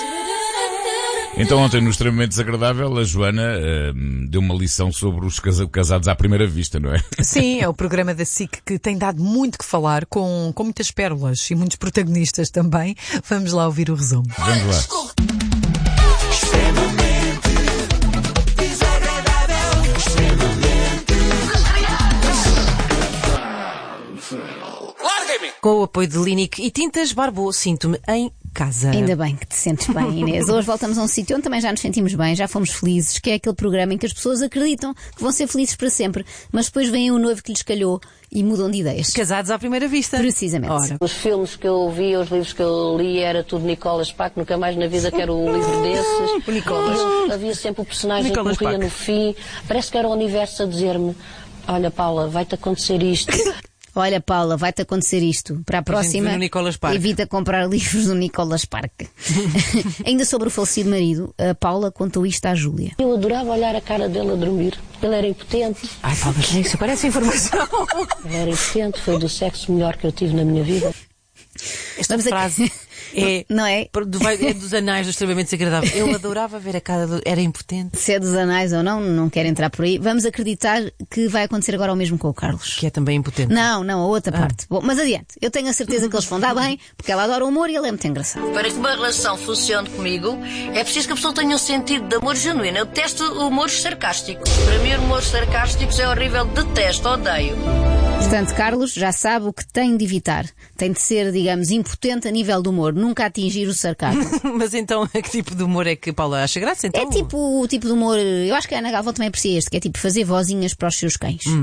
Então ontem, no Extremamente Desagradável, a Joana deu uma lição sobre os casados à primeira vista, não é? Sim, é o programa da SIC que tem dado muito que falar, com muitas pérolas e muitos protagonistas também. Vamos lá ouvir o resumo. Vamos lá. Com o apoio de Linic e Tintas Barbô, sinto-me em casa. Ainda bem que te sentes bem, Inês. Hoje voltamos a um sítio onde também já nos sentimos bem, já fomos felizes, que é aquele programa em que as pessoas acreditam que vão ser felizes para sempre, mas depois vem o noivo que lhes calhou e mudam de ideias. Casados à primeira vista. Precisamente. Ora. Os filmes que eu vi, os livros que eu li, era tudo Nicolas Pack, nunca mais na vida quero um livro desses. O Nicolas. Havia sempre o personagem Nicolas que morria Pack. no fim. Parece que era o universo a dizer-me: olha, Paula, vai-te acontecer isto. Olha, Paula, vai-te acontecer isto. Para a próxima, ver o Nicolas Park. evita comprar livros do Nicolas Park. Ainda sobre o falecido marido, a Paula contou isto à Júlia. Eu adorava olhar a cara dele a dormir. Ele era impotente. Ai, Paula, isso parece informação. Ele era impotente, foi do sexo melhor que eu tive na minha vida. Esta Vamos a- frase é, Não é? é dos anais do Extremamente Desagradável. Eu adorava ver a cara do... Era impotente. Se é dos anais ou não quero entrar por aí. Vamos acreditar que vai acontecer agora o mesmo com o Carlos. Que é também impotente. Não, a outra parte. Bom, mas adiante. Eu tenho a certeza que eles vão dar bem, porque ela adora o humor e ele é muito engraçado. Para que uma relação funcione comigo, é preciso que a pessoa tenha um sentido de amor genuíno. Eu detesto humores sarcásticos. Para mim, humores sarcásticos é horrível, detesto, odeio. Portanto, Carlos já sabe o que tem de evitar. Tem de ser, digamos, impotente a nível do humor, nunca atingir o sarcasmo. Mas então, que tipo de humor é que Paula acha graça? Então? É tipo o tipo de humor, eu acho que a Ana Galvão também aprecia este, que é tipo fazer vozinhas para os seus cães.